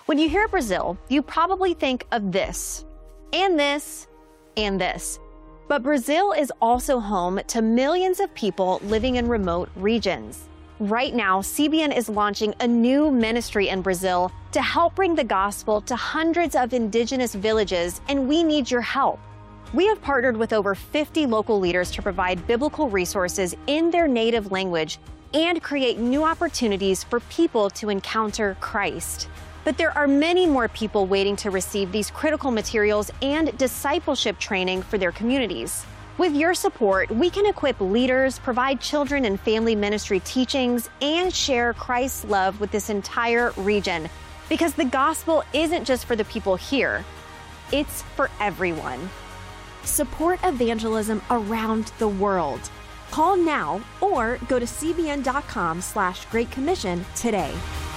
When you hear Brazil, you probably think of this, and this, and this. But Brazil is also home to millions of people living in remote regions. Right now, CBN is launching a new ministry in Brazil to help bring the gospel to hundreds of indigenous villages, and we need your help. We have partnered with over 50 local leaders to provide biblical resources in their native language and create new opportunities for people to encounter Christ. But there are many more people waiting to receive these critical materials and discipleship training for their communities. With your support, we can equip leaders, provide children and family ministry teachings, and share Christ's love with this entire region. Because the gospel isn't just for the people here, it's for everyone. Support evangelism around the world. Call now or go to cbn.com/Great Commission today.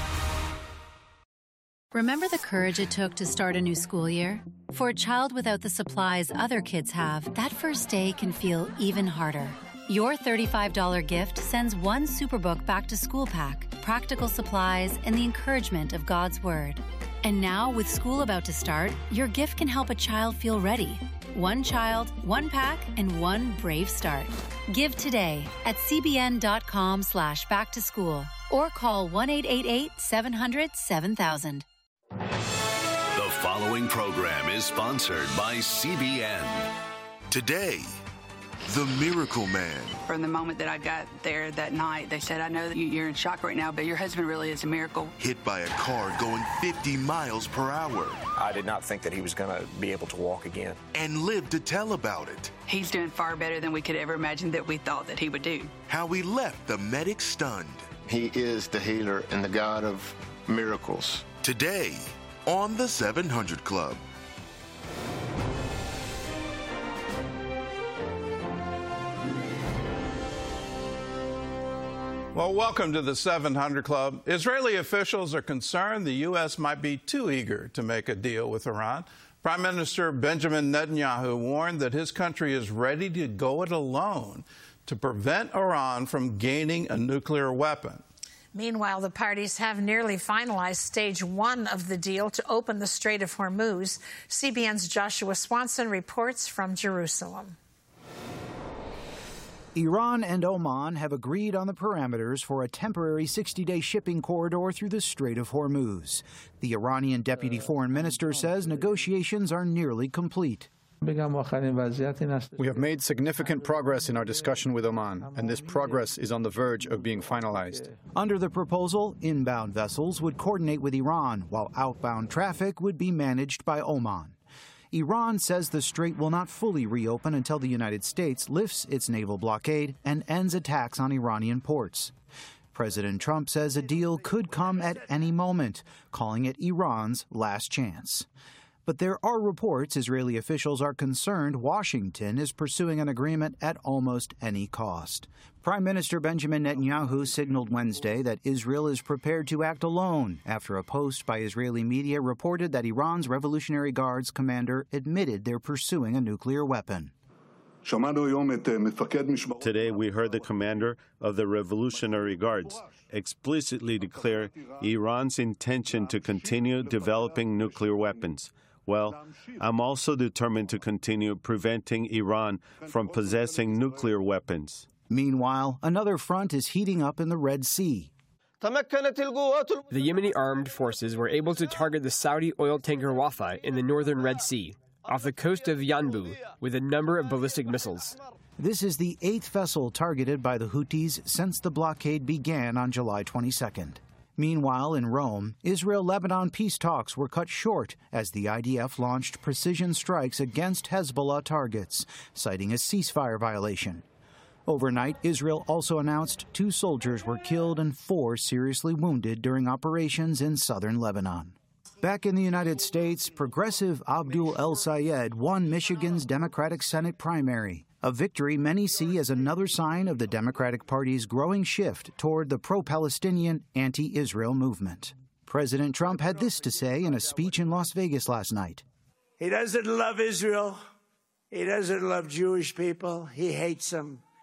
Remember the courage it took to start a new school year? For a child without the supplies other kids have, that first day can feel even harder. Your $35 gift sends one Superbook back to school pack, practical supplies, and the encouragement of God's Word. And now, with school about to start, your gift can help a child feel ready. One child, one pack, and one brave start. Give today at cbn.com/backtoschool or call 1-888-700-7000. The following program is sponsored by CBN. Today, the Miracle Man. From the moment that I got there that night, they said, I know that you're in shock right now, but your husband really is a miracle. Hit by a car going 50 miles per hour. I did not think that he was going to be able to walk again. And lived to tell about it. He's doing far better than we could ever imagine that we thought that he would do. How he left the medics stunned. He is the healer and the God of miracles. Today, on the 700 Club. Well, welcome to the 700 Club. Israeli officials are concerned the U.S. might be too eager to make a deal with Iran. Prime Minister Benjamin Netanyahu warned that his country is ready to go it alone to prevent Iran from gaining a nuclear weapon. Meanwhile, the parties have nearly finalized stage one of the deal to open the Strait of Hormuz. CBN's Joshua Swanson reports from Jerusalem. Iran and Oman have agreed on the parameters for a temporary 60-day shipping corridor through the Strait of Hormuz. The Iranian deputy foreign minister says negotiations are nearly complete. We have made significant progress in our discussion with Oman, and this progress is on the verge of being finalized. Under the proposal, inbound vessels would coordinate with Iran, while outbound traffic would be managed by Oman. Iran says the strait will not fully reopen until the United States lifts its naval blockade and ends attacks on Iranian ports. President Trump says a deal could come at any moment, calling it Iran's last chance. But there are reports Israeli officials are concerned Washington is pursuing an agreement at almost any cost. Prime Minister Benjamin Netanyahu signaled Wednesday that Israel is prepared to act alone after a post by Israeli media reported that Iran's Revolutionary Guards commander admitted they're pursuing a nuclear weapon. Today we heard the commander of the Revolutionary Guards explicitly declare Iran's intention to continue developing nuclear weapons. Well, I'm also determined to continue preventing Iran from possessing nuclear weapons. Meanwhile, another front is heating up in the Red Sea. The Yemeni armed forces were able to target the Saudi oil tanker Wafa in the northern Red Sea, off the coast of Yanbu, with a number of ballistic missiles. This is the 8th vessel targeted by the Houthis since the blockade began on July 22nd. Meanwhile, in Rome, Israel-Lebanon peace talks were cut short as the IDF launched precision strikes against Hezbollah targets, citing a ceasefire violation. Overnight, Israel also announced 2 soldiers were killed and 4 seriously wounded during operations in southern Lebanon. Back in the United States, progressive Abdul El-Sayed won Michigan's Democratic Senate primary, a victory many see as another sign of the Democratic Party's growing shift toward the pro-Palestinian, anti-Israel movement. President Trump had this to say in a speech in Las Vegas last night. He doesn't love Israel. He doesn't love Jewish people. He hates them.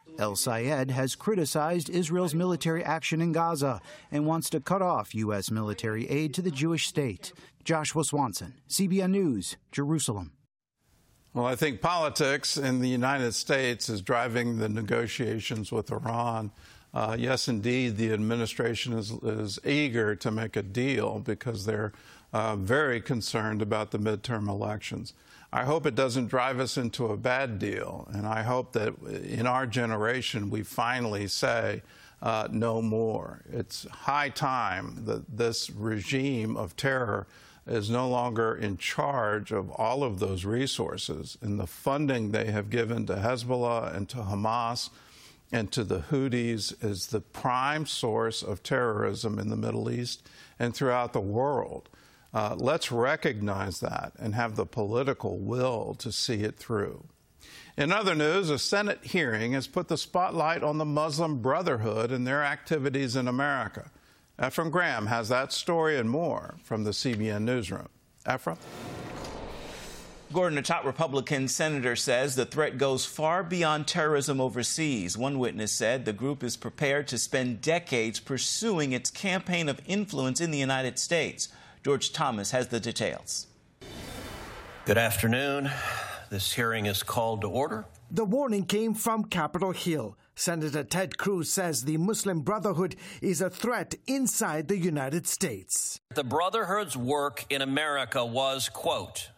El Sayed has criticized Israel's military action in Gaza and wants to cut off U.S. military aid to the Jewish state. Joshua Swanson, CBN News, Jerusalem. Well, I think politics in the United States is driving the negotiations with Iran. Yes, indeed, the administration is eager to make a deal because they're very concerned about the midterm elections. I hope it doesn't drive us into a bad deal, and I hope that in our generation we finally say no more. It's high time that this regime of terror is no longer in charge of all of those resources, and the funding they have given to Hezbollah and to Hamas and to the Houthis is the prime source of terrorism in the Middle East and throughout the world. Let's recognize that and have the political will to see it through. In other news, a Senate hearing has put the spotlight on the Muslim Brotherhood and their activities in America. Ephraim Graham has that story and more from the CBN Newsroom. Ephraim? Gordon, a top Republican senator says the threat goes far beyond terrorism overseas. One witness said the group is prepared to spend decades pursuing its campaign of influence in the United States. George Thomas has the details. Good afternoon. This hearing is called to order. The warning came from Capitol Hill. Senator Ted Cruz says the Muslim Brotherhood is a threat inside the United States. The Brotherhood's work in America was, quote,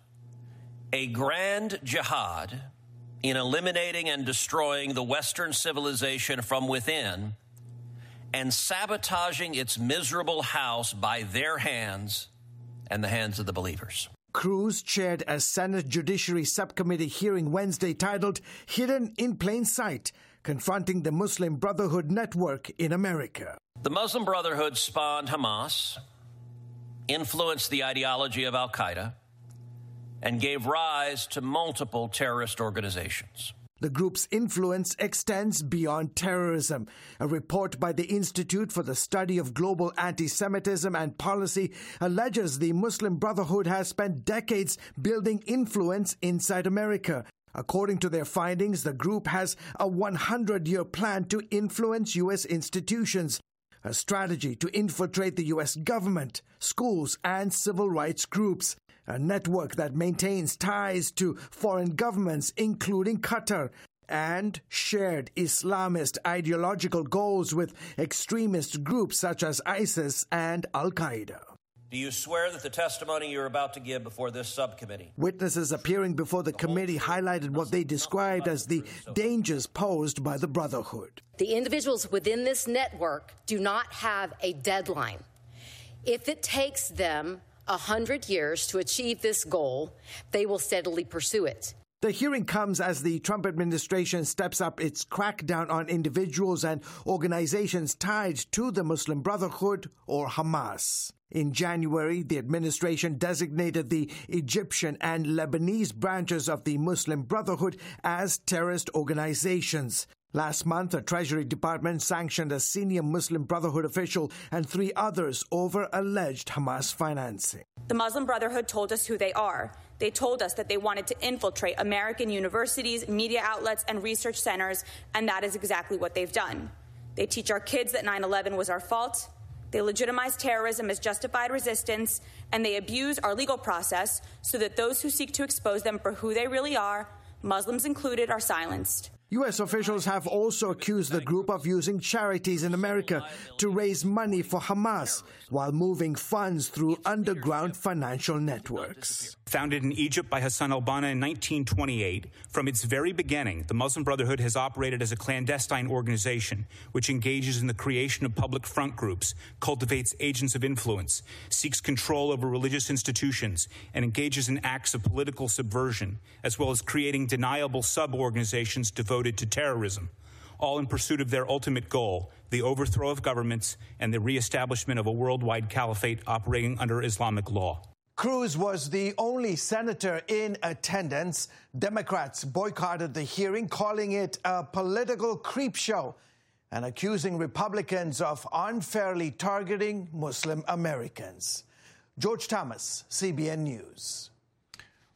a grand jihad in eliminating and destroying the Western civilization from within and sabotaging its miserable house by their hands and the hands of the believers. Cruz chaired a Senate Judiciary Subcommittee hearing Wednesday titled Hidden in Plain Sight, Confronting the Muslim Brotherhood Network in America. The Muslim Brotherhood spawned Hamas, influenced the ideology of al-Qaeda, and gave rise to multiple terrorist organizations. The group's influence extends beyond terrorism. A report by the Institute for the Study of Global Anti-Semitism and Policy alleges the Muslim Brotherhood has spent decades building influence inside America. According to their findings, the group has a 100-year plan to influence U.S. institutions, a strategy to infiltrate the U.S. government, schools, and civil rights groups, a network that maintains ties to foreign governments, including Qatar, and shared Islamist ideological goals with extremist groups such as ISIS and al-Qaeda. Do you swear that the testimony you're about to give before this subcommittee? Witnesses appearing before the committee highlighted what they described as the dangers posed by the Brotherhood. The individuals within this network do not have a deadline. If it takes them 100 years to achieve this goal, they will steadily pursue it. The hearing comes as the Trump administration steps up its crackdown on individuals and organizations tied to the Muslim Brotherhood or Hamas. In January, the administration designated the Egyptian and Lebanese branches of the Muslim Brotherhood as terrorist organizations. Last month, a Treasury Department sanctioned a senior Muslim Brotherhood official and 3 others over alleged Hamas financing. The Muslim Brotherhood told us who they are. They told us that they wanted to infiltrate American universities, media outlets, and research centers, and that is exactly what they've done. They teach our kids that 9/11 was our fault. They legitimize terrorism as justified resistance, and they abuse our legal process so that those who seek to expose them for who they really are, Muslims included, are silenced. U.S. officials have also accused the group of using charities in America to raise money for Hamas while moving funds through underground financial networks. Founded in Egypt by Hassan al-Banna in 1928, from its very beginning, the Muslim Brotherhood has operated as a clandestine organization which engages in the creation of public front groups, cultivates agents of influence, seeks control over religious institutions, and engages in acts of political subversion, as well as creating deniable sub-organizations devoted to terrorism, all in pursuit of their ultimate goal, the overthrow of governments and the reestablishment of a worldwide caliphate operating under Islamic law. Cruz was the only senator in attendance. Democrats boycotted the hearing, calling it a political creep show and accusing Republicans of unfairly targeting Muslim Americans. George Thomas, CBN News.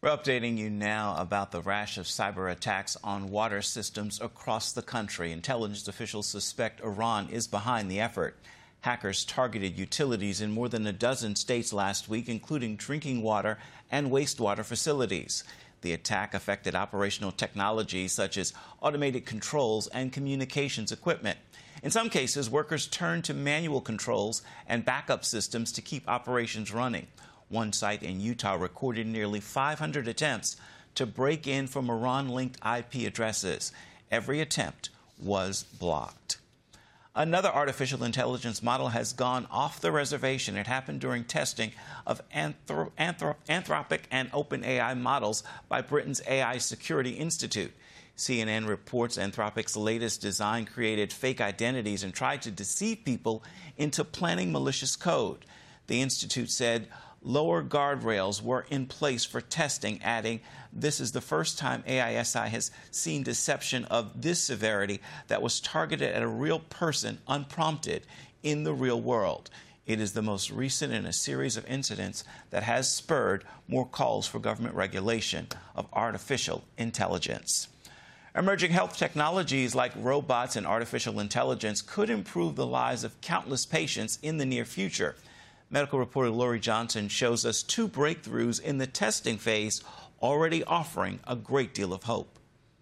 We're updating you now about the rash of cyber attacks on water systems across the country. Intelligence officials suspect Iran is behind the effort. Hackers targeted utilities in more than a dozen states last week, including drinking water and wastewater facilities. The attack affected operational technologies such as automated controls and communications equipment. In some cases, workers turned to manual controls and backup systems to keep operations running. One site in Utah recorded nearly 500 attempts to break in from Iran-linked IP addresses. Every attempt was blocked. Another artificial intelligence model has gone off the reservation. It happened during testing of Anthropic and OpenAI models by Britain's AI Security Institute. CNN reports Anthropic's latest design created fake identities and tried to deceive people into planning malicious code. The institute said lower guardrails were in place for testing, adding, "This is the first time AISI has seen deception of this severity that was targeted at a real person unprompted in the real world. It is the most recent in a series of incidents that has spurred more calls for government regulation of artificial intelligence." Emerging health technologies like robots and artificial intelligence could improve the lives of countless patients in the near future. Medical reporter Lori Johnson shows us two breakthroughs in the testing phase already offering a great deal of hope.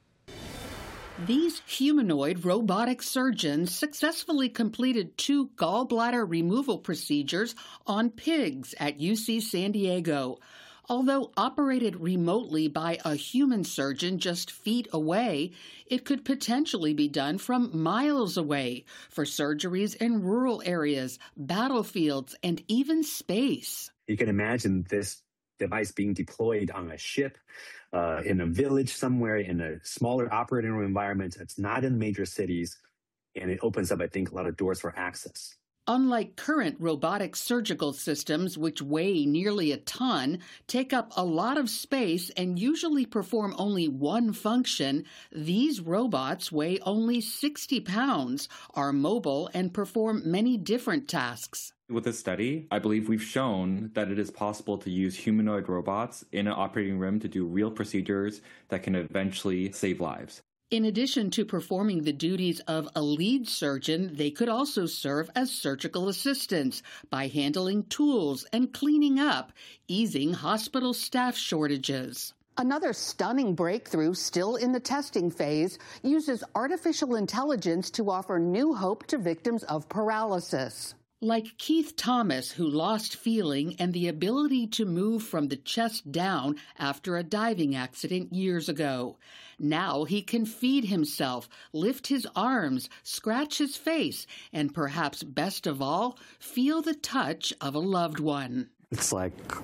These humanoid robotic surgeons successfully completed 2 gallbladder removal procedures on pigs at UC San Diego. Although operated remotely by a human surgeon just feet away, it could potentially be done from miles away for surgeries in rural areas, battlefields, and even space. You can imagine this device being deployed on a ship, in a village somewhere, in a smaller operating room environment. It's not in major cities, and it opens up, I think, a lot of doors for access. Unlike current robotic surgical systems, which weigh nearly a ton, take up a lot of space, and usually perform only one function, these robots weigh only 60 pounds, are mobile, and perform many different tasks. With this study, I believe we've shown that it is possible to use humanoid robots in an operating room to do real procedures that can eventually save lives. In addition to performing the duties of a lead surgeon, they could also serve as surgical assistants by handling tools and cleaning up, easing hospital staff shortages. Another stunning breakthrough, still in the testing phase, uses artificial intelligence to offer new hope to victims of paralysis. Like Keith Thomas, who lost feeling and the ability to move from the chest down after a diving accident years ago. Now he can feed himself, lift his arms, scratch his face, and perhaps best of all, feel the touch of a loved one. It's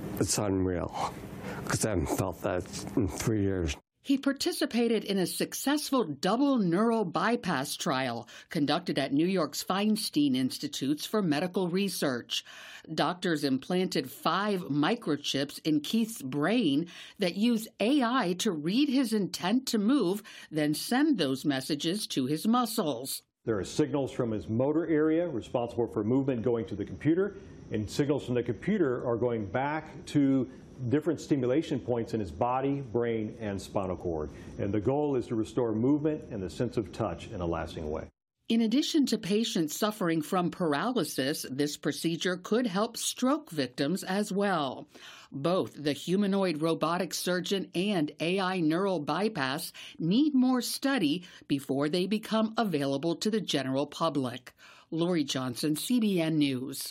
unreal, because I haven't felt that in 3 years. He participated in a successful double neural bypass trial conducted at New York's Feinstein Institutes for Medical Research. Doctors implanted 5 microchips in Keith's brain that use AI to read his intent to move, then send those messages to his muscles. There are signals from his motor area responsible for movement going to the computer, and signals from the computer are going back to different stimulation points in his body, brain, and spinal cord. And the goal is to restore movement and the sense of touch in a lasting way. In addition to patients suffering from paralysis, this procedure could help stroke victims as well. Both the humanoid robotic surgeon and AI neural bypass need more study before they become available to the general public. Lori Johnson, CBN News.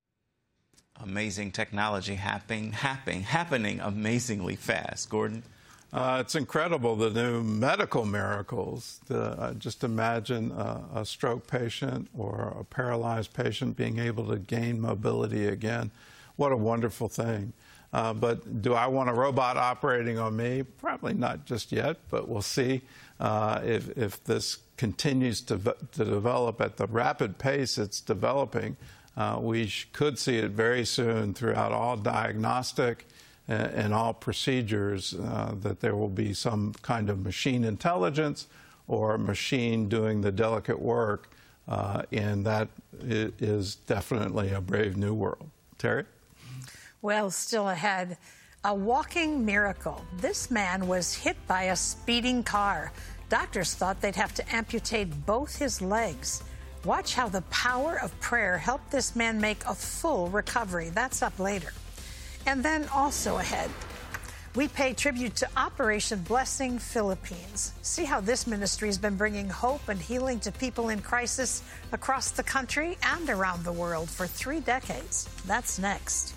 Amazing technology happening amazingly fast. Gordon? It's incredible, the new medical miracles. Just imagine a stroke patient or a paralyzed patient being able to gain mobility again. What a wonderful thing. But do I want a robot operating on me? Probably not just yet, but we'll see if this continues to develop at the rapid pace it's developing. We could see it very soon throughout all diagnostic and all procedures, that there will be some kind of machine intelligence or a machine doing the delicate work, and that is definitely a brave new world. Terry? Well, still ahead, A walking miracle. This man was hit by a speeding car. Doctors thought they'd have to amputate both his legs. Watch how the power of prayer helped this man make a full recovery. That's up later. And then also ahead, we pay tribute to Operation Blessing Philippines. See how this ministry has been bringing hope and healing to people in crisis across the country and around the world for 3 decades. That's next.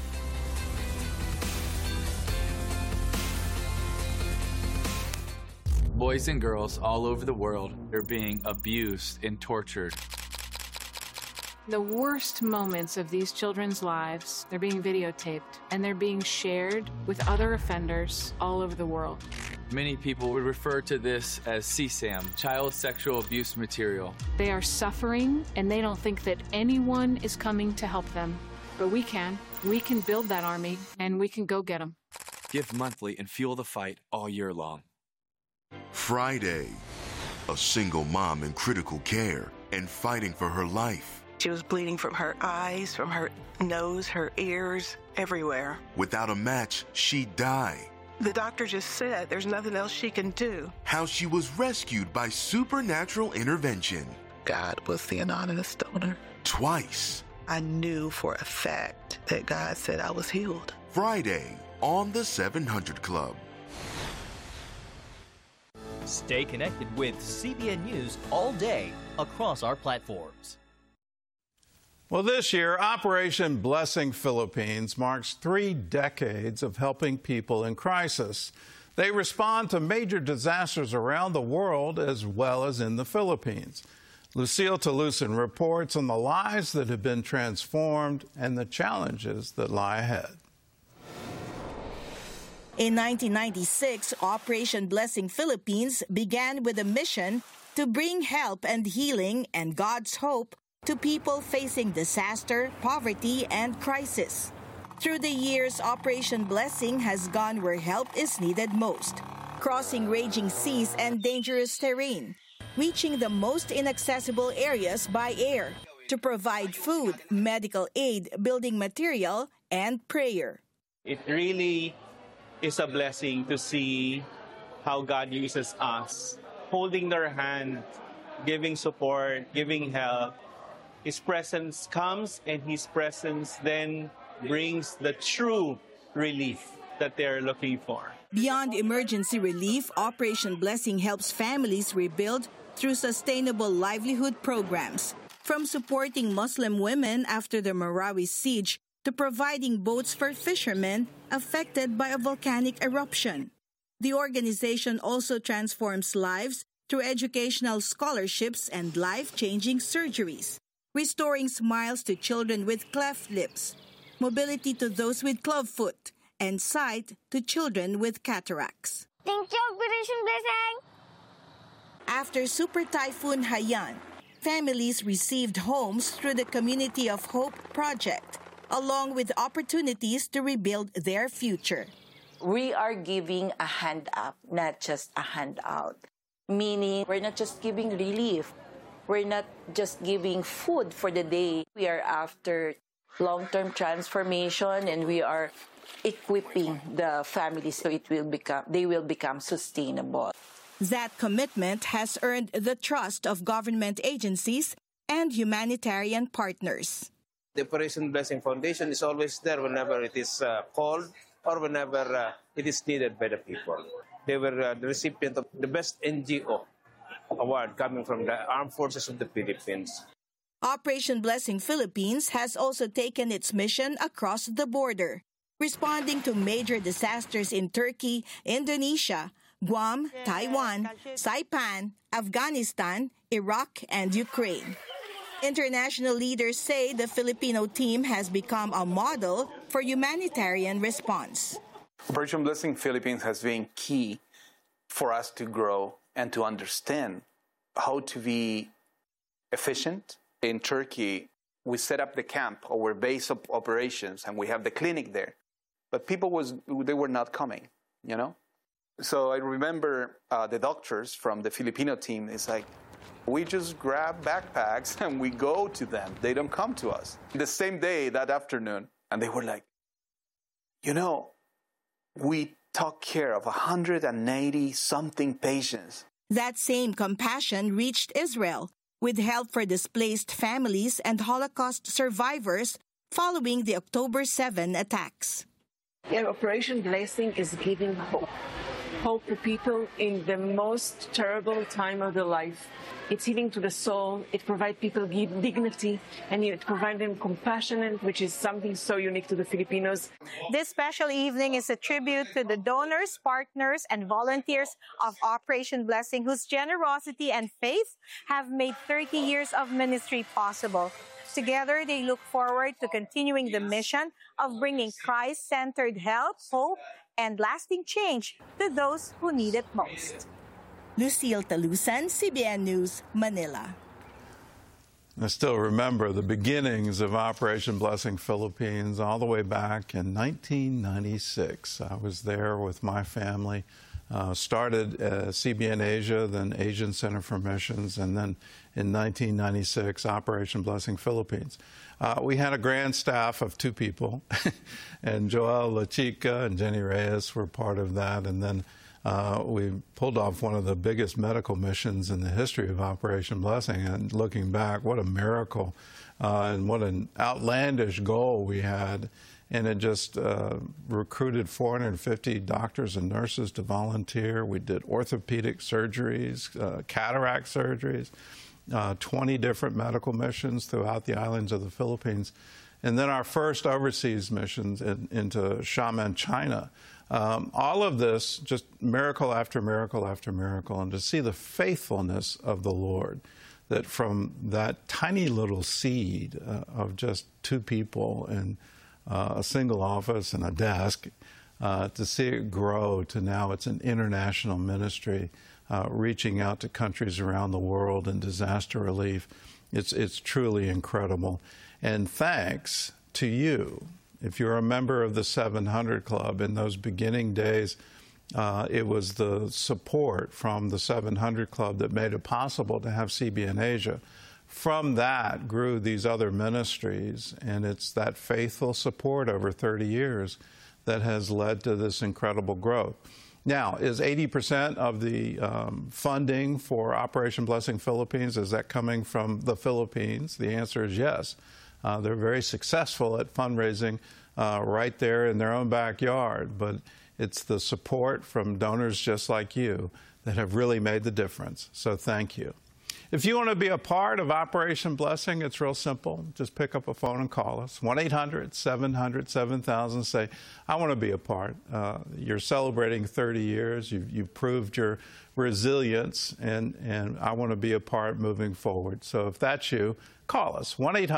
Boys and girls all over the world are being abused and tortured. The worst moments of these children's lives, they're being videotaped and they're being shared with other offenders all over the world. Many people would refer to this as CSAM, child sexual abuse material. They are suffering and they don't think that anyone is coming to help them. But we can. We can build that army and we can go get them. Give monthly and fuel the fight all year long. Friday, a single mom in critical care and fighting for her life. She was bleeding from her eyes, from her nose, her ears, everywhere. Without a match, she'd die. The doctor just said there's nothing else she can do. How she was rescued by supernatural intervention. God was the anonymous donor. Twice. I knew for a fact that God said I was healed. Friday on the 700 Club. Stay connected with CBN News all day across our platforms. Well, this year, Operation Blessing Philippines marks 3 decades of helping people in crisis. They respond to major disasters around the world as well as in the Philippines. Lucille Talusan reports on the lives that have been transformed and the challenges that lie ahead. In 1996, Operation Blessing Philippines began with a mission to bring help and healing and God's hope to people facing disaster, poverty, and crisis. Through the years, Operation Blessing has gone where help is needed most, crossing raging seas and dangerous terrain, reaching the most inaccessible areas by air to provide food, medical aid, building material, and prayer. It really is a blessing to see how God uses us, holding their hand, giving support, giving help. His presence comes and His presence then brings the true relief that they're looking for. Beyond emergency relief, Operation Blessing helps families rebuild through sustainable livelihood programs, from supporting Muslim women after the Marawi siege to providing boats for fishermen affected by a volcanic eruption. The organization also transforms lives through educational scholarships and life-changing surgeries, restoring smiles to children with cleft lips, mobility to those with clubfoot, and sight to children with cataracts. Thank you, Operation Blessing! After Super Typhoon Haiyan, families received homes through the Community of Hope project, along with opportunities to rebuild their future. We are giving a hand up, not just a handout. Meaning, we're not just giving relief. We're not just giving food for the day. We are after long-term transformation, and we are equipping the families so they will become sustainable. That commitment has earned the trust of government agencies and humanitarian partners. The Operation Blessing Foundation is always there whenever it is called or whenever it is needed by the people. They were the recipient of the Best NGO award coming from the Armed Forces of the Philippines. Operation Blessing Philippines has also taken its mission across the border, responding to major disasters in Turkey, Indonesia, Guam, Taiwan, Saipan, Afghanistan, Iraq, and Ukraine. International leaders say the Filipino team has become a model for humanitarian response. Operation Blessing Philippines has been key for us to grow and to understand how to be efficient. In Turkey, we set up the camp, our base of operations, and we have the clinic there. But people they were not coming, you know? So I remember the doctors from the Filipino team, it's like, we just grab backpacks and we go to them. They don't come to us. The same day, that afternoon, and they were like, you know, we took care of 180-something patients. That same compassion reached Israel, with help for displaced families and Holocaust survivors following the October 7 attacks. Yeah, Operation Blessing is giving hope. Hope to people in the most terrible time of their life. It's healing to the soul. It provides people dignity, and it provides them compassion, which is something so unique to the Filipinos. This special evening is a tribute to the donors, partners, and volunteers of Operation Blessing, whose generosity and faith have made 30 years of ministry possible. Together, they look forward to continuing the mission of bringing Christ-centered help, hope, and lasting change to those who need it most. Lucille Talusan, CBN News, Manila. I still remember the beginnings of Operation Blessing Philippines all the way back in 1996. I was there with my family, started CBN Asia, then Asian Center for Missions, and then in 1996, Operation Blessing Philippines. We had a grand staff of 2 people, and Joel Lachica and Jenny Reyes were part of that, and then we pulled off one of the biggest medical missions in the history of Operation Blessing. And looking back, what a miracle and what an outlandish goal we had. And it just recruited 450 doctors and nurses to volunteer. We did orthopedic surgeries, cataract surgeries, 20 different medical missions throughout the islands of the Philippines. And then our first overseas missions into Xiamen, China. All of this, just miracle after miracle after miracle, and to see the faithfulness of the Lord, that from that tiny little seed of just 2 people and a single office and a desk, to see it grow to now it's an international ministry, reaching out to countries around the world in disaster relief. It's truly incredible. And thanks to you. If you're a member of the 700 Club, in those beginning days, it was the support from the 700 Club that made it possible to have CBN Asia. From that grew these other ministries, and it's that faithful support over 30 years that has led to this incredible growth. Now, is 80% of the funding for Operation Blessing Philippines, is that coming from the Philippines? The answer is yes. They're very successful at fundraising right there in their own backyard, but it's the support from donors just like you that have really made the difference. So thank you. If you want to be a part of Operation Blessing, it's real simple. Just pick up a phone and call us. 1-800-700-7000. Say, I want to be a part. You're celebrating 30 years. You've proved your resilience, and I want to be a part moving forward. So if that's you, call us.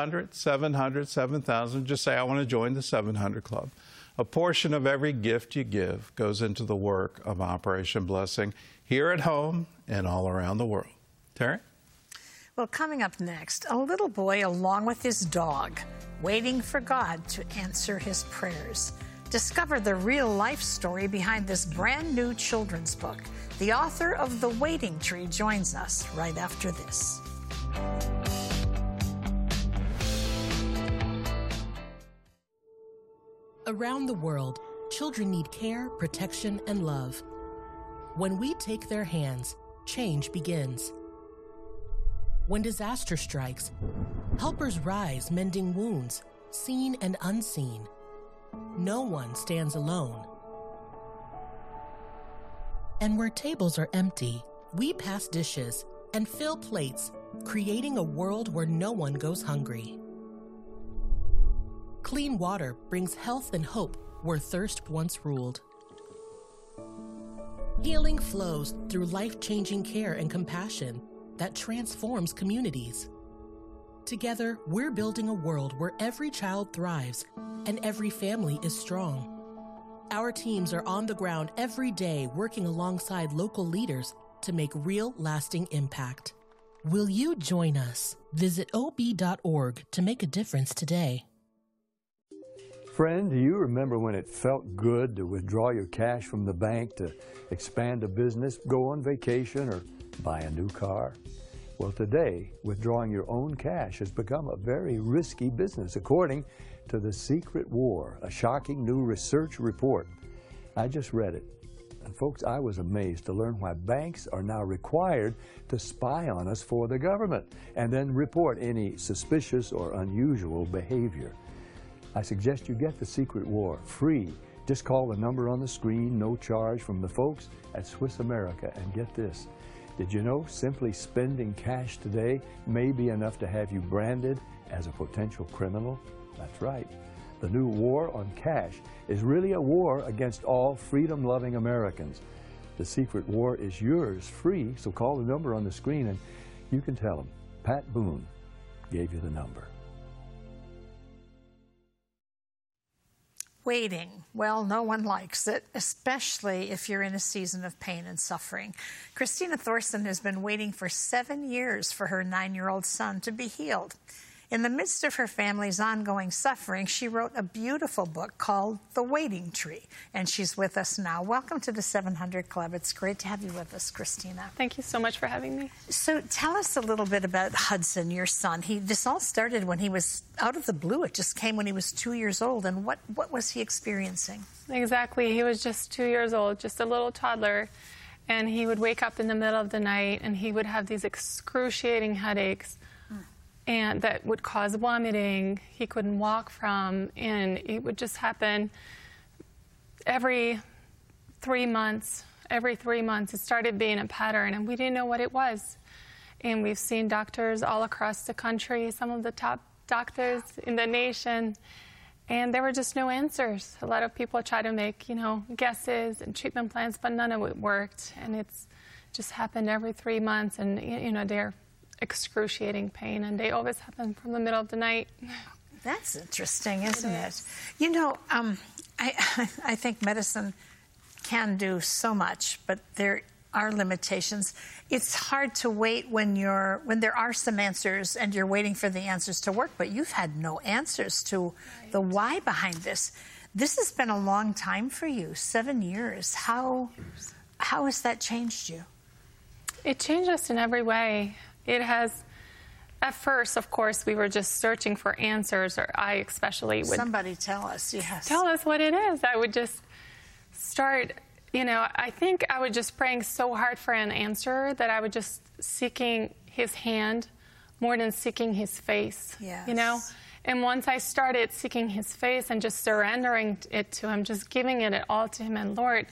1-800-700-7000. Just say, I want to join the 700 Club. A portion of every gift you give goes into the work of Operation Blessing here at home and all around the world. Terry? Well, coming up next, a little boy along with his dog, waiting for God to answer his prayers. Discover the real-life story behind this brand-new children's book. The author of The Waiting Tree joins us right after this. Around the world, children need care, protection, and love. When we take their hands, change begins. When disaster strikes, helpers rise mending wounds, seen and unseen. No one stands alone. And where tables are empty, we pass dishes and fill plates, creating a world where no one goes hungry. Clean water brings health and hope where thirst once ruled. Healing flows through life-changing care and compassion that transforms communities. Together, we're building a world where every child thrives and every family is strong. Our teams are on the ground every day working alongside local leaders to make real, lasting impact. Will you join us? Visit ob.org to make a difference today. Friend, do you remember when it felt good to withdraw your cash from the bank to expand a business, go on vacation, or buy a new car? Well, today, withdrawing your own cash has become a very risky business, according to The Secret War, a shocking new research report. I just read it. And folks, I was amazed to learn why banks are now required to spy on us for the government and then report any suspicious or unusual behavior. I suggest you get The Secret War free. Just call the number on the screen, no charge, from the folks at Swiss America. And get this, did you know simply spending cash today may be enough to have you branded as a potential criminal? That's right. The new war on cash is really a war against all freedom-loving Americans. The Secret War is yours free, so call the number on the screen and you can tell them Pat Boone gave you the number. Waiting. Well, no one likes it, especially if you're in a season of pain and suffering. Christina Thorson has been waiting for 7 years for her 9-year-old son to be healed. In the midst of her family's ongoing suffering, she wrote a beautiful book called The Waiting Tree, and she's with us now. Welcome to the 700 Club. It's great to have you with us, Christina. Thank you so much for having me. So tell us a little bit about Hudson, your son. This all started when he was out of the blue. It just came when he was 2 years old. And what was he experiencing? Exactly. He was just 2 years old, just a little toddler. And he would wake up in the middle of the night and he would have these excruciating headaches. And that would cause vomiting. He couldn't walk from, and it would just happen every 3 months. Every 3 months, it started being a pattern, and we didn't know what it was. And we've seen doctors all across the country, some of the top doctors in the nation, and there were just no answers. A lot of people try to make, guesses and treatment plans, but none of it worked. And it's just happened every 3 months, and they're excruciating pain, and they always happen from the middle of the night. That's interesting, isn't it? I think medicine can do so much, but there are limitations. It's hard to wait when there are some answers and you're waiting for the answers to work, but you've had no answers to the why behind this. This has been a long time for you, 7 years. How has that changed you? It changed us in every way. It has, at first, of course, we were just searching for answers, or I especially would. Somebody tell us, yes. Tell us what it is. I would just start, I think I was just praying so hard for an answer that I was just seeking his hand more than seeking his face, yes. And once I started seeking his face and just surrendering it to him, just giving it all to him, and Lord,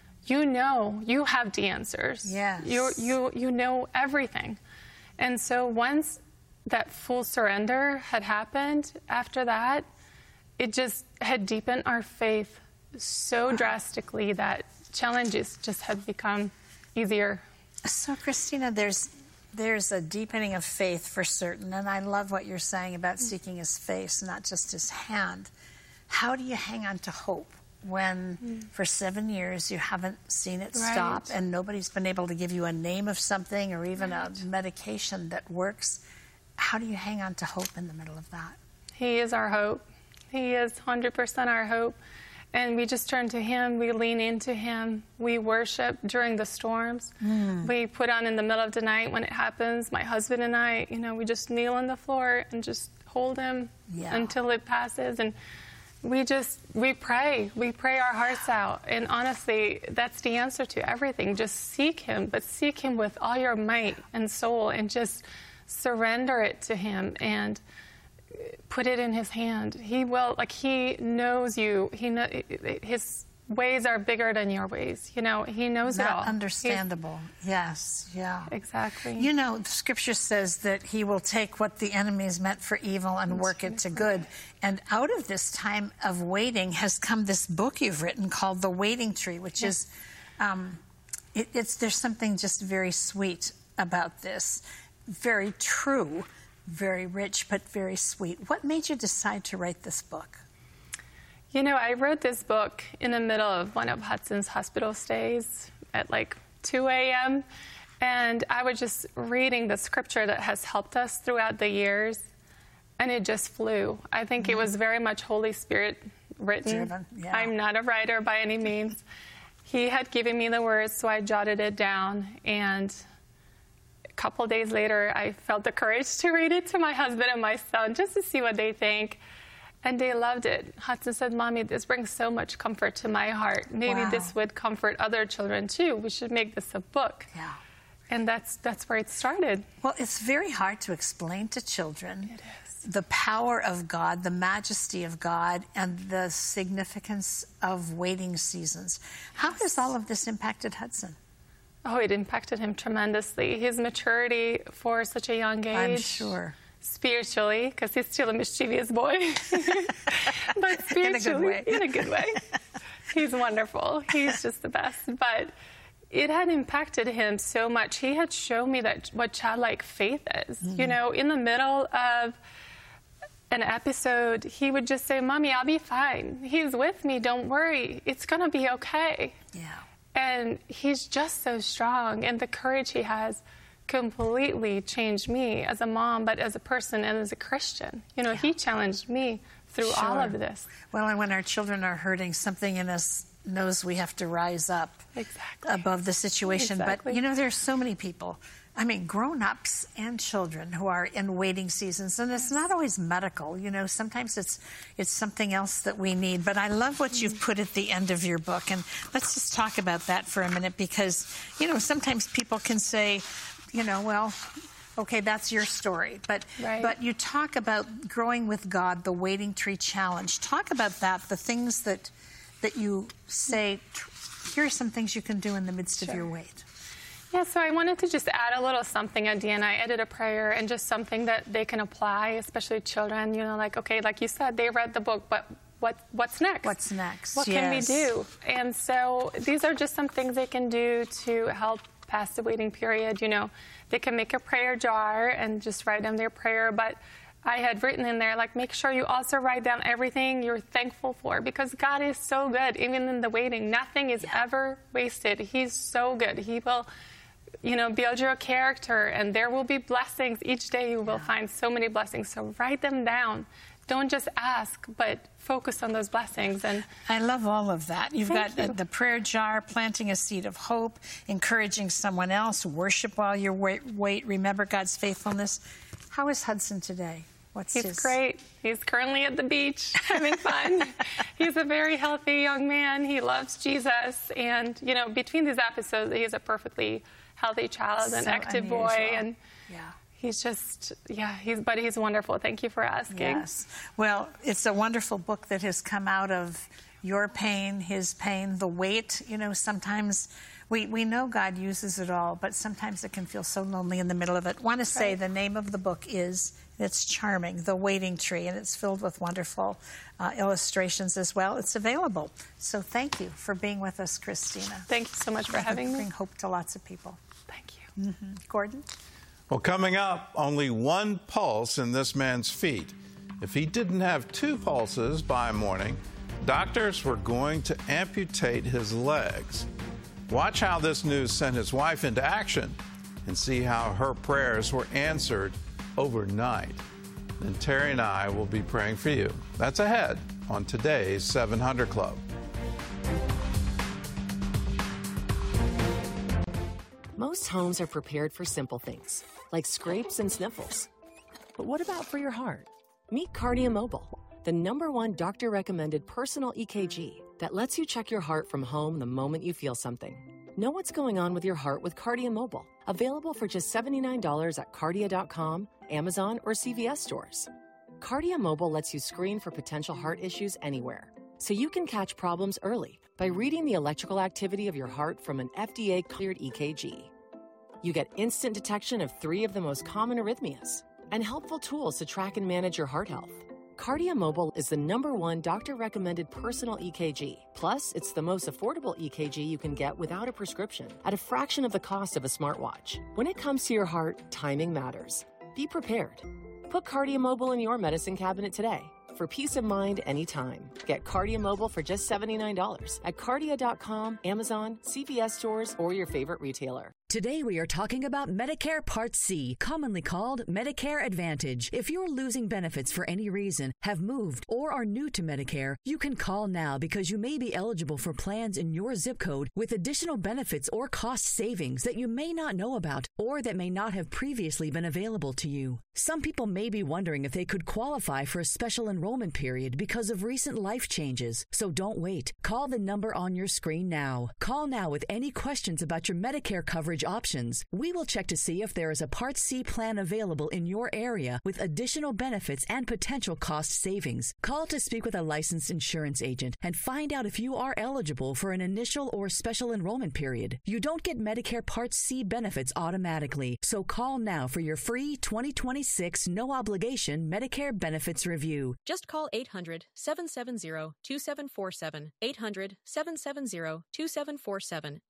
you have the answers. Yes. You know everything. And so once that full surrender had happened, after that, it just had deepened our faith so drastically that challenges just had become easier. So, Christina, there's a deepening of faith for certain, and I love what you're saying about seeking his face, not just his hand. How do you hang on to hope when for 7 years you haven't seen it stop and nobody's been able to give you a name of something or even a medication that works? How do you hang on to hope in the middle of that? He is our hope. He is 100% our hope. And we just turn to him. We lean into him. We worship during the storms. We put on in the middle of the night when it happens. My husband and I, we just kneel on the floor and just hold him until it passes. And we pray. We pray our hearts out. And honestly, that's the answer to everything. Just seek him, but seek him with all your might and soul, and just surrender it to him and put it in his hand. He will, he knows you. His ways are bigger than your ways. He knows it all. Understandable. Yes, yeah. Exactly. The scripture says that he will take what the enemy has meant for evil and work it to good. And out of this time of waiting has come this book you've written called The Waiting Tree, which is, there's something just very sweet about this. Very true, very rich, but very sweet. What made you decide to write this book? I wrote this book in the middle of one of Hudson's hospital stays at 2 a.m. And I was just reading the scripture that has helped us throughout the years, and it just flew. I think it was very much Holy Spirit written. Driven, yeah. I'm not a writer by any means. He had given me the words, so I jotted it down. And a couple days later, I felt the courage to read it to my husband and my son just to see what they think. And they loved it. Hudson said, Mommy, this brings so much comfort to my heart. Maybe this would comfort other children too. We should make this a book. Yeah. And that's where it started. Well, it's very hard to explain to children the power of God, the majesty of God, and the significance of waiting seasons. How has all of this impacted Hudson? Oh, it impacted him tremendously. His maturity for such a young age. I'm sure. Spiritually, because he's still a mischievous boy. But spiritually, in a good way. He's wonderful. He's just the best. But it had impacted him so much. He had shown me that what childlike faith is. You know, in the middle of an episode, he would just say, Mommy, I'll be fine. He's with me. Don't worry. It's going to be okay. Yeah. And he's just so strong. And the courage he has completely changed me as a mom, but as a person and as a Christian. You know, he challenged me through all of this. Well, and when our children are hurting, something in us knows we have to rise up above the situation. But, you know, there's so many people, I mean, grown-ups and children who are in waiting seasons, and it's not always medical. You know, sometimes it's something else that we need. But I love what you've put at the end of your book, and let's just talk about that for a minute, because, you know, sometimes people can say, you know, well, okay, that's your story. But you talk about growing with God, the Waiting Tree Challenge. Talk about that, the things that you say, here are some things you can do in the midst of your wait. Yeah, so I wanted to just add a little something at the end. I added a prayer and just something that they can apply, especially children. You know, like, okay, like you said, they read the book, but what's next? What's next? What can we do? And so these are just some things they can do to help pass the waiting period. You know, they can make a prayer jar and just write down their prayer, but I had written in there, like, make sure you also write down everything you're thankful for, because God is so good. Even in the waiting, nothing is ever wasted. He's so good. He will, you know, build your character, and there will be blessings. Each day you will find so many blessings. So write them down. Don't just ask, but focus on those blessings. And I love all of that. You've got the prayer jar, planting a seed of hope, encouraging someone else, worship while you wait, remember God's faithfulness. How is Hudson today? He's great. He's currently at the beach having fun. He's a very healthy young man. He loves Jesus. And, you know, between these episodes, he's a perfectly healthy child, an active boy. And he's just, he's wonderful. Thank you for asking. Yes. Well, it's a wonderful book that has come out of your pain, his pain, the wait. You know, sometimes we know God uses it all, but sometimes it can feel so lonely in the middle of it. I want to say the name of the book is, it's charming, The Waiting Tree, and it's filled with wonderful illustrations as well. It's available. So thank you for being with us, Christina. Thank you so much for having me. Bring hope to lots of people. Thank you. Gordon? Well, coming up, only one pulse in this man's feet. If he didn't have two pulses by morning, doctors were going to amputate his legs. Watch how this news sent his wife into action and see how her prayers were answered overnight. Then Terry and I will be praying for you. That's ahead on today's 700 Club. Most homes are prepared for simple things, like scrapes and sniffles. But what about for your heart? Meet Cardia Mobile, the #1 doctor-recommended personal EKG that lets you check your heart from home the moment you feel something. Know what's going on with your heart with Cardia Mobile. Available for just $79 at Cardia.com, Amazon, or CVS stores. Cardia Mobile lets you screen for potential heart issues anywhere, so you can catch problems early by reading the electrical activity of your heart from an FDA-cleared EKG. You get instant detection of 3 of the most common arrhythmias and helpful tools to track and manage your heart health. Cardia Mobile is the #1 doctor-recommended personal EKG. Plus, it's the most affordable EKG you can get without a prescription at a fraction of the cost of a smartwatch. When it comes to your heart, timing matters. Be prepared. Put Cardia Mobile in your medicine cabinet today for peace of mind anytime. Get Cardia Mobile for just $79 at Cardia.com, Amazon, CVS stores, or your favorite retailer. Today we are talking about Medicare Part C, commonly called Medicare Advantage. If you're losing benefits for any reason, have moved, or are new to Medicare, you can call now because you may be eligible for plans in your zip code with additional benefits or cost savings that you may not know about or that may not have previously been available to you. Some people may be wondering if they could qualify for a special enrollment period because of recent life changes. So don't wait. Call the number on your screen now. Call now with any questions about your Medicare coverage options. We will check to see if there is a Part C plan available in your area with additional benefits and potential cost savings. Call to speak with a licensed insurance agent and find out if you are eligible for an initial or special enrollment period. You don't get Medicare Part C benefits automatically, so call now for your free 2026 no-obligation Medicare benefits review. Just call 800-770-2747. 800-770-2747.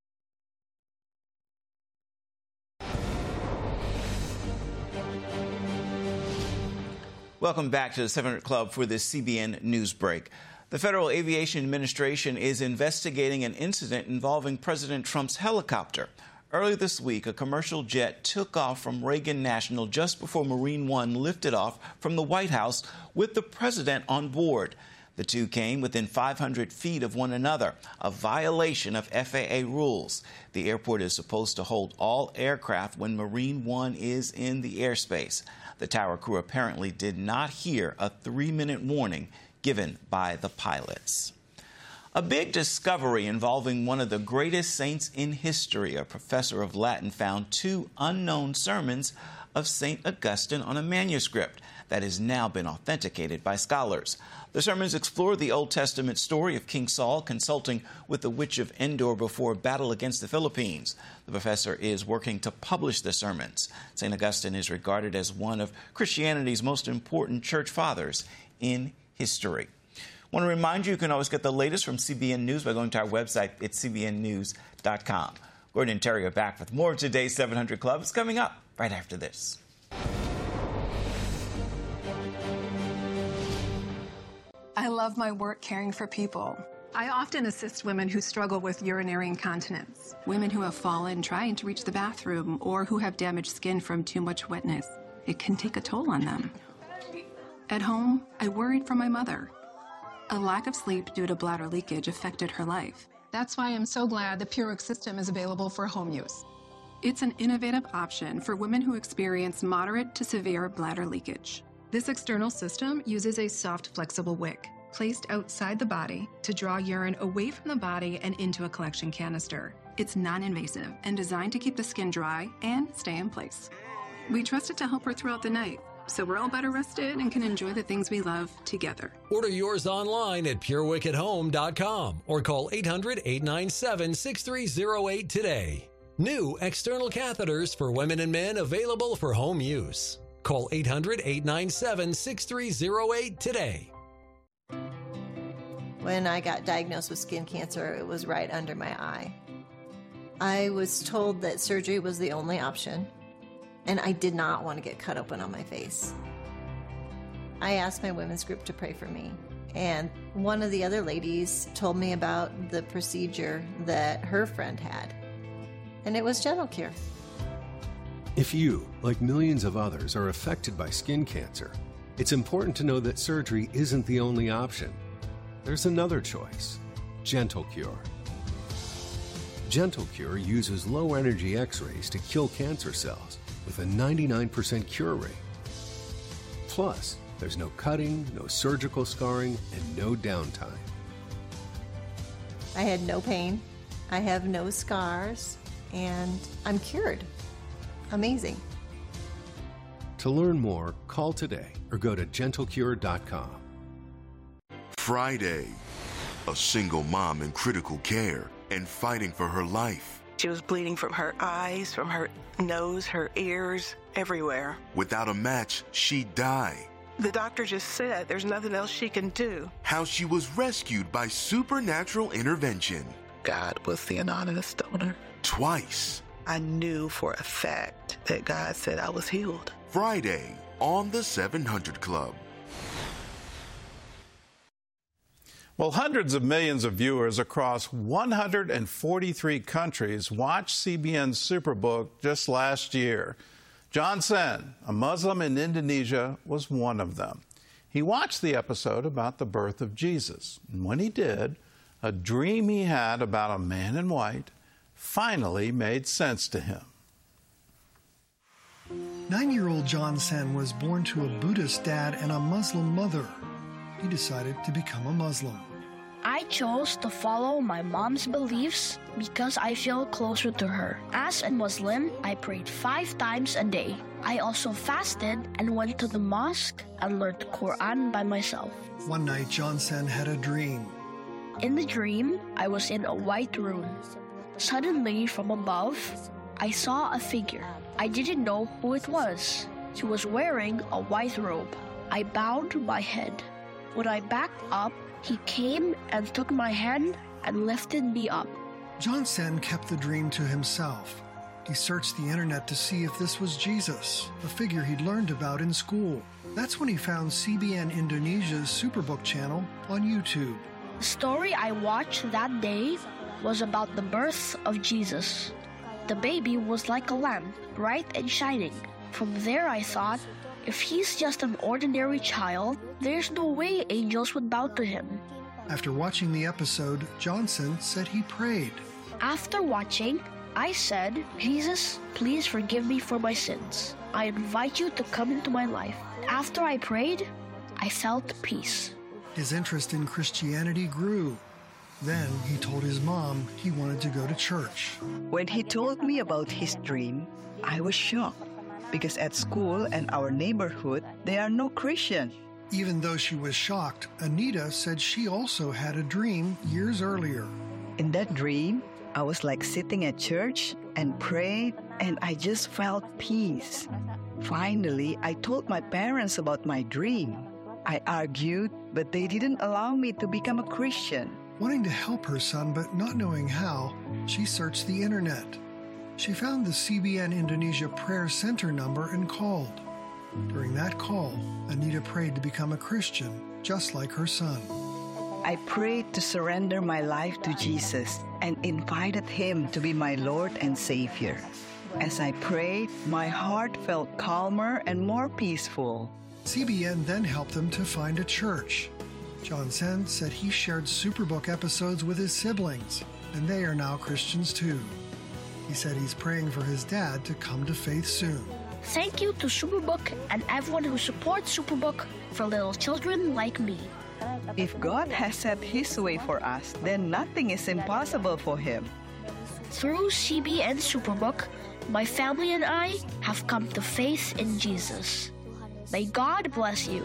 Welcome back to the 700 Club for this CBN News Break. The Federal Aviation Administration is investigating an incident involving President Trump's helicopter. Earlier this week, a commercial jet took off from Reagan National just before Marine One lifted off from the White House with the president on board. The two came within 500 feet of one another, a violation of FAA rules. The airport is supposed to hold all aircraft when Marine One is in the airspace. The tower crew apparently did not hear a 3-minute warning given by the pilots. A big discovery involving one of the greatest saints in history. A professor of Latin found 2 unknown sermons of St. Augustine on a manuscript that has now been authenticated by scholars. The sermons explore the Old Testament story of King Saul consulting with the witch of Endor before a battle against the Philippines. The professor is working to publish the sermons. St. Augustine is regarded as one of Christianity's most important church fathers in history. I want to remind you, you can always get the latest from CBN News by going to our website at cbnnews.com. Gordon and Terry are back with more of today's 700 Club. It's coming up right after this. I love my work caring for people. I often assist women who struggle with urinary incontinence, women who have fallen trying to reach the bathroom, or who have damaged skin from too much wetness. It can take a toll on them. At home, I worried for my mother. A lack of sleep due to bladder leakage affected her life. That's why I'm so glad the PureWick system is available for home use. It's an innovative option for women who experience moderate to severe bladder leakage. This external system uses a soft, flexible wick placed outside the body to draw urine away from the body and into a collection canister. It's non-invasive and designed to keep the skin dry and stay in place. We trust it to help her throughout the night, so we're all better rested and can enjoy the things we love together. Order yours online at PureWickAtHome.com or call 800-897-6308 today. New external catheters for women and men available for home use. Call 800-897-6308 today. When I got diagnosed with skin cancer, it was right under my eye. I was told that surgery was the only option, and I did not want to get cut open on my face. I asked my women's group to pray for me, and one of the other ladies told me about the procedure that her friend had, and it was Gentle Cure. If you, like millions of others, are affected by skin cancer, it's important to know that surgery isn't the only option. There's another choice, Gentle Cure. Gentle Cure uses low-energy X-rays to kill cancer cells with a 99% cure rate. Plus, there's no cutting, no surgical scarring, and no downtime. I had no pain, I have no scars, and I'm cured. Amazing. To learn more, call today or go to gentlecure.com. Friday, a single mom in critical care and fighting for her life. She was bleeding from her eyes, from her nose, her ears, everywhere. Without a match, she'd die. The doctor just said there's nothing else she can do. How she was rescued by supernatural intervention. God was the anonymous donor. Twice. I knew for a fact that God said I was healed. Friday on the 700 Club. Well, hundreds of millions of viewers across 143 countries watched CBN's Superbook just last year. John Sen, a Muslim in Indonesia, was one of them. He watched the episode about the birth of Jesus, and when he did, a dream he had about a man in white finally made sense to him. 9-year-old John Sen was born to a Buddhist dad and a Muslim mother. He decided to become a Muslim. I chose to follow my mom's beliefs because I feel closer to her. As a Muslim, I prayed 5 times a day. I also fasted and went to the mosque and learned the Quran by myself. One night, John Sen had a dream. In the dream, I was in a white room. Suddenly, from above, I saw a figure. I didn't know who it was. He was wearing a white robe. I bowed my head. When I backed up, he came and took my hand and lifted me up. John Sen kept the dream to himself. He searched the internet to see if this was Jesus, a figure he'd learned about in school. That's when he found CBN Indonesia's Superbook channel on YouTube. The story I watched that day was about the birth of Jesus. The baby was like a lamp, bright and shining. From there I thought, if he's just an ordinary child, there's no way angels would bow to him. After watching the episode, John Sen said he prayed. After watching, I said, Jesus, please forgive me for my sins. I invite you to come into my life. After I prayed, I felt peace. His interest in Christianity grew. Then he told his mom he wanted to go to church. When he told me about his dream, I was shocked. Because at school and our neighborhood, there are no Christians. Even though she was shocked, Anita said she also had a dream years earlier. In that dream, I was like sitting at church and prayed, and I just felt peace. Finally, I told my parents about my dream. I argued, but they didn't allow me to become a Christian. Wanting to help her son, but not knowing how, she searched the internet. She found the CBN Indonesia Prayer Center number and called. During that call, Anita prayed to become a Christian, just like her son. I prayed to surrender my life to Jesus and invited him to be my Lord and Savior. As I prayed, my heart felt calmer and more peaceful. CBN then helped them to find a church. John Sen said he shared Superbook episodes with his siblings, and they are now Christians too. He said he's praying for his dad to come to faith soon. Thank you to Superbook and everyone who supports Superbook for little children like me. If God has set his way for us, then nothing is impossible for him. Through CBN Superbook, my family and I have come to faith in Jesus. May God bless you.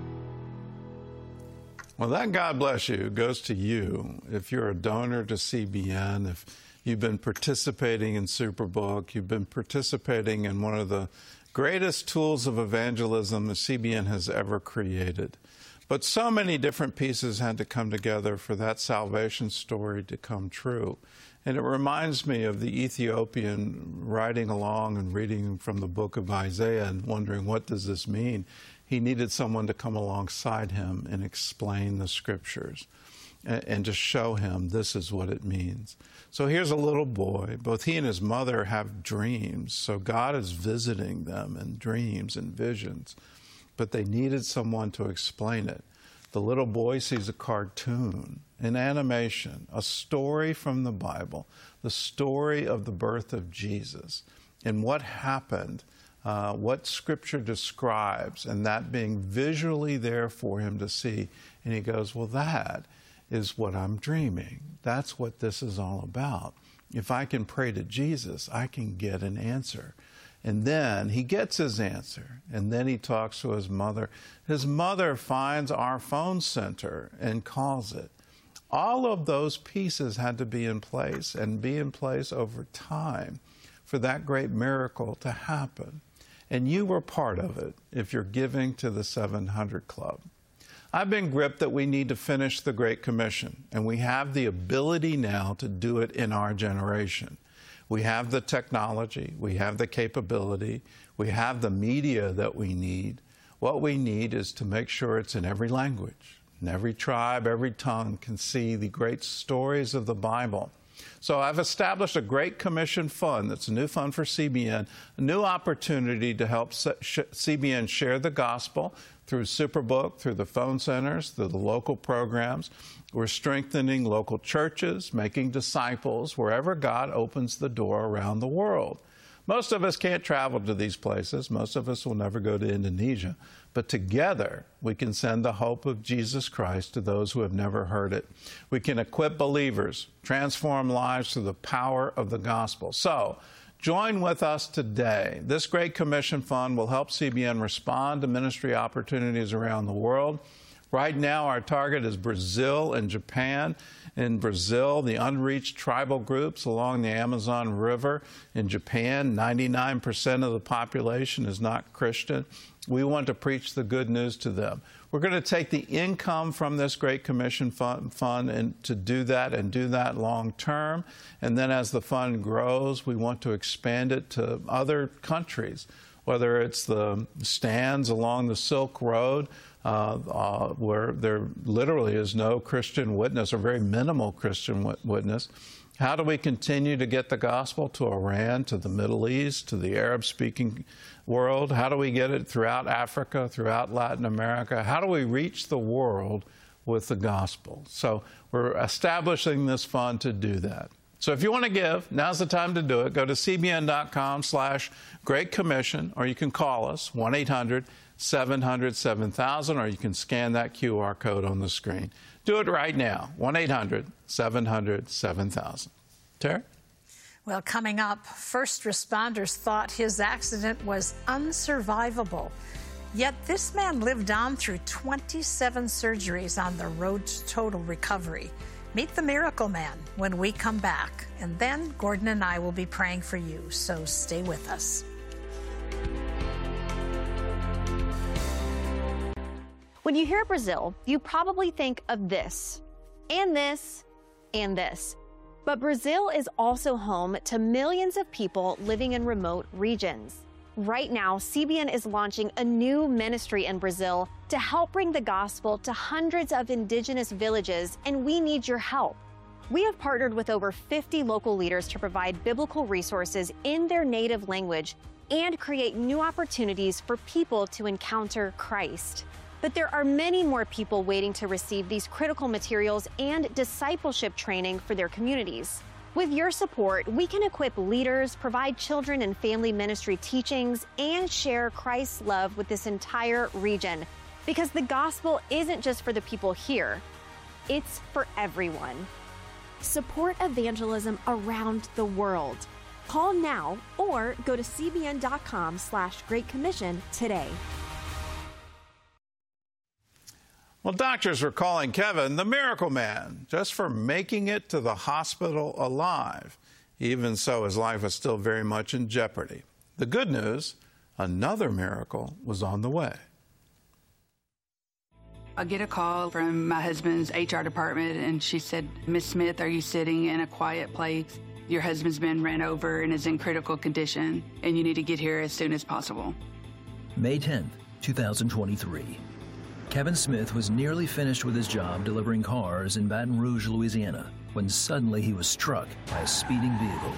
Well, that God bless you goes to you. If you're a donor to CBN, if you've been participating in Superbook, you've been participating in one of the greatest tools of evangelism the CBN has ever created. But so many different pieces had to come together for that salvation story to come true. And it reminds me of the Ethiopian riding along and reading from the book of Isaiah and wondering, what does this mean? He needed someone to come alongside him and explain the scriptures and to show him this is what it means. So here's a little boy. Both he and his mother have dreams. So God is visiting them in dreams and visions. But they needed someone to explain it. The little boy sees a cartoon, an animation, a story from the Bible, the story of the birth of Jesus and what happened, what Scripture describes, and that being visually there for him to see. And he goes, well, that is what I'm dreaming. That's what this is all about. If I can pray to Jesus, I can get an answer. And then he gets his answer, and then he talks to his mother. His mother finds our phone center and calls it. All of those pieces had to be in place and be in place over time for that great miracle to happen. And you were part of it if you're giving to the 700 Club. I've been gripped that we need to finish the Great Commission, and we have the ability now to do it in our generation. We have the technology, we have the capability, we have the media that we need. What we need is to make sure it's in every language, and every tribe, every tongue can see the great stories of the Bible. So I've established a Great Commission Fund that's a new fund for CBN, a new opportunity to help CBN share the gospel through Superbook, through the phone centers, through the local programs. We're strengthening local churches, making disciples wherever God opens the door around the world. Most of us can't travel to these places. Most of us will never go to Indonesia. But together, we can send the hope of Jesus Christ to those who have never heard it. We can equip believers, transform lives through the power of the gospel. So, join with us today. This Great Commission Fund will help CBN respond to ministry opportunities around the world. Right now, our target is Brazil and Japan. In Brazil, the unreached tribal groups along the Amazon River. In Japan, 99% of the population is not Christian. We want to preach the good news to them. We're going to take the income from this Great Commission Fund and to do that and do that long term. And then as the fund grows, we want to expand it to other countries, whether it's the stands along the Silk Road, where there literally is no Christian witness or very minimal Christian witness. How do we continue to get the gospel to Iran, to the Middle East, to the Arab-speaking world? How do we get it throughout Africa, throughout Latin America? How do we reach the world with the gospel? So we're establishing this fund to do that. So if you want to give, now's the time to do it. Go to cbn.com/Great Commission, or you can call us, 1-800-700-7000, or you can scan that QR code on the screen. Do it right now, 1-800-700-7000. Terry? Well, coming up, first responders thought his accident was unsurvivable. Yet this man lived on through 27 surgeries on the road to total recovery. Meet the Miracle Man when we come back. And then Gordon and I will be praying for you, so stay with us. When you hear Brazil, you probably think of this, and this, and this. But Brazil is also home to millions of people living in remote regions. Right now, CBN is launching a new ministry in Brazil to help bring the gospel to hundreds of indigenous villages, and we need your help. We have partnered with over 50 local leaders to provide biblical resources in their native language and create new opportunities for people to encounter Christ. But there are many more people waiting to receive these critical materials and discipleship training for their communities. With your support, we can equip leaders, provide children and family ministry teachings, and share Christ's love with this entire region. Because the gospel isn't just for the people here, it's for everyone. Support evangelism around the world. Call now or go to cbn.com/Great Commission today. Well, doctors are calling Kevin the Miracle Man just for making it to the hospital alive. Even so, his life was still very much in jeopardy. The good news, another miracle was on the way. I get a call from my husband's HR department, and she said, "Miss Smith, are you sitting in a quiet place? Your husband's been ran over and is in critical condition, and you need to get here as soon as possible." May 10th, 2023. Kevin Smith was nearly finished with his job delivering cars in Baton Rouge, Louisiana, when suddenly he was struck by a speeding vehicle.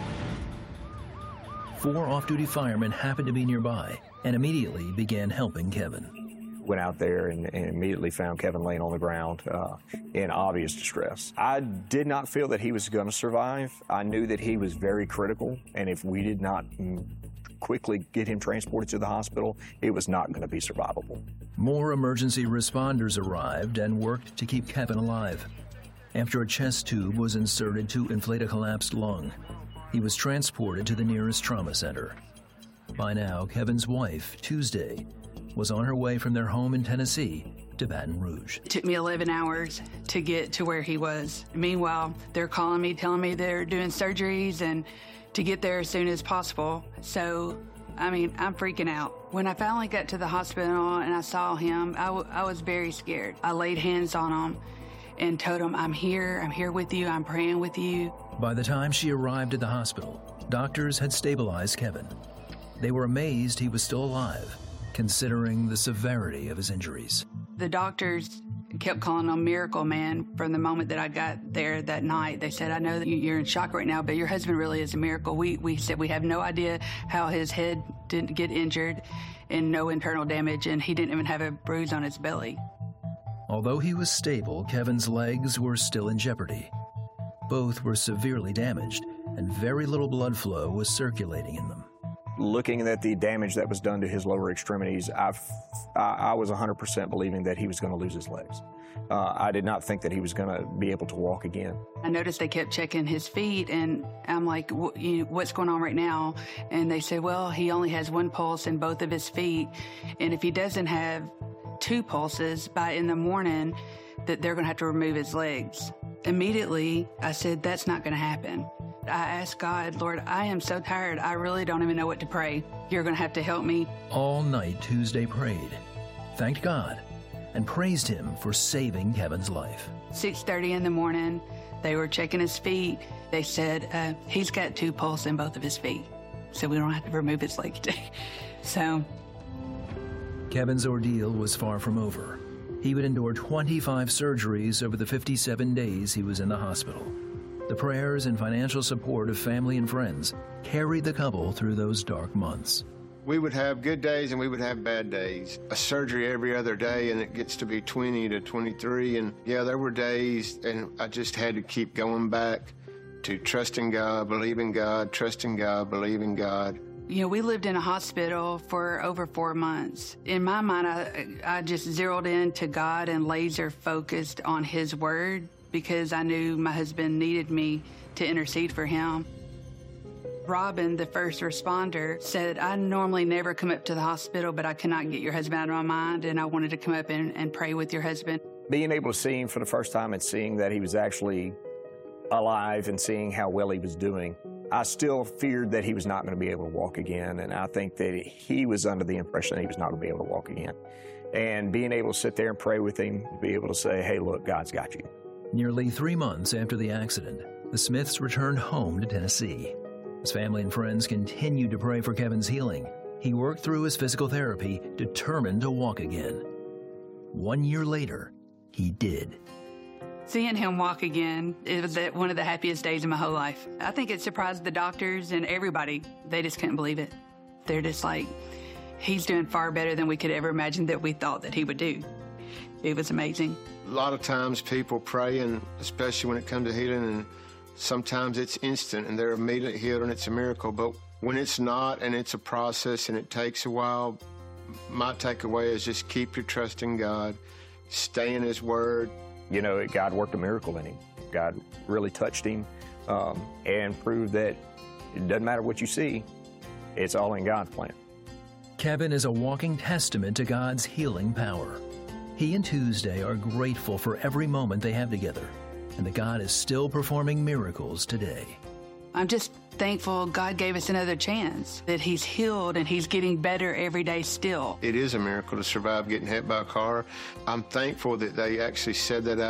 4 off-duty firemen happened to be nearby and immediately began helping Kevin. Went out there and immediately found Kevin laying on the ground in obvious distress. I did not feel that he was going to survive. I knew that he was very critical, and if we did not quickly get him transported to the hospital, it was not going to be survivable. More emergency responders arrived and worked to keep Kevin alive. After a chest tube was inserted to inflate a collapsed lung, he was transported to the nearest trauma center. By now, Kevin's wife, Tuesday, was on her way from their home in Tennessee to Baton Rouge. It took me 11 hours to get to where he was. Meanwhile, they're calling me, telling me they're doing surgeries and to get there as soon as possible. So, I'm freaking out. When I finally got to the hospital and I saw him, I was very scared. I laid hands on him and told him, I'm here with you, I'm praying with you. By the time she arrived at the hospital, doctors had stabilized Kevin. They were amazed he was still alive, considering the severity of his injuries. The doctors kept calling him Miracle Man from the moment that I got there that night. They said, I know that you're in shock right now, but your husband really is a miracle. We said we have no idea how his head didn't get injured and no internal damage, and he didn't even have a bruise on his belly. Although he was stable, Kevin's legs were still in jeopardy. Both were severely damaged, and very little blood flow was circulating in them. Looking at the damage that was done to his lower extremities, I was 100% believing that he was going to lose his legs. I did not think that he was going to be able to walk again. I noticed they kept checking his feet, and I'm like, what's going on right now? And they said, well, he only has one pulse in both of his feet, and if he doesn't have 2 pulses by in the morning, that they're going to have to remove his legs. Immediately, I said, that's not going to happen. I asked God, Lord, I am so tired. I really don't even know what to pray. You're going to have to help me. All night Tuesday prayed, thanked God, and praised him for saving Kevin's life. 6:30 in the morning, they were checking his feet. They said, he's got 2 pulses in both of his feet, so we don't have to remove his legs today. So Kevin's ordeal was far from over. He would endure 25 surgeries over the 57 days he was in the hospital. The prayers and financial support of family and friends carried the couple through those dark months. We would have good days and we would have bad days. A surgery every other day, and it gets to be 20 to 23. And yeah, there were days, and I just had to keep going back to trusting God, believing God, trusting God, believing God. You know, we lived in a hospital for over 4 months. In my mind, I just zeroed in to God and laser focused on His Word because I knew my husband needed me to intercede for him. Robin, the first responder, said, I normally never come up to the hospital, but I cannot get your husband out of my mind, and I wanted to come up and pray with your husband. Being able to see him for the first time and seeing that he was actually alive and seeing how well he was doing, I still feared that he was not going to be able to walk again, and I think that he was under the impression that he was not going to be able to walk again. And being able to sit there and pray with him, be able to say, hey, look, God's got you. Nearly 3 months after the accident, the Smiths returned home to Tennessee. As family and friends continued to pray for Kevin's healing, he worked through his physical therapy, determined to walk again. 1 year later, he did. Seeing him walk again, it was one of the happiest days of my whole life. I think it surprised the doctors and everybody. They just couldn't believe it. They're just like, he's doing far better than we could ever imagine that we thought that he would do. It was amazing. A lot of times people pray, and especially when it comes to healing, and sometimes it's instant and they're immediately healed and it's a miracle. But when it's not and it's a process and it takes a while, my takeaway is just keep your trust in God, stay in His Word. You know, God worked a miracle in him. God really touched him and proved that it doesn't matter what you see, it's all in God's plan. Kevin is a walking testament to God's healing power. He and Tuesday are grateful for every moment they have together, and that God is still performing miracles today. I'm just thankful God gave us another chance, that he's healed and he's getting better every day still. It is a miracle to survive getting hit by a car. I'm thankful that they actually said that out.